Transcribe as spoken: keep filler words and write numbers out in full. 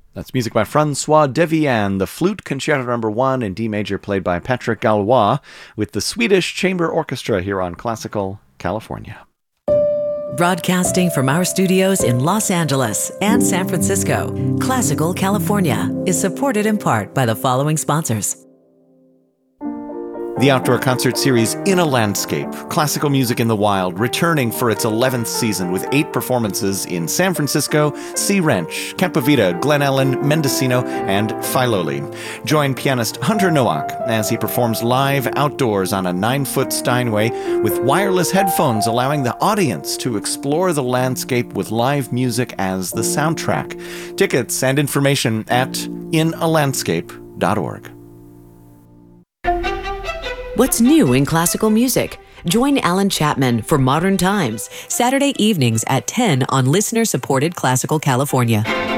That's music by Francois Devian, the flute concerto number one in D major played by Patrick Galois with the Swedish Chamber Orchestra here on Classical California. Broadcasting from our studios in Los Angeles and San Francisco, Classical California is supported in part by the following sponsors. The outdoor concert series In a Landscape, Classical Music in the Wild, returning for its eleventh season with eight performances in San Francisco, Sea Ranch, Campovita, Glen Ellen, Mendocino, and Filoli. Join pianist Hunter Nowak as he performs live outdoors on a nine-foot Steinway with wireless headphones, allowing the audience to explore the landscape with live music as the soundtrack. Tickets and information at in a landscape dot org. What's new in classical music? Join Alan Chapman for Modern Times, Saturday evenings at ten on listener-supported Classical California.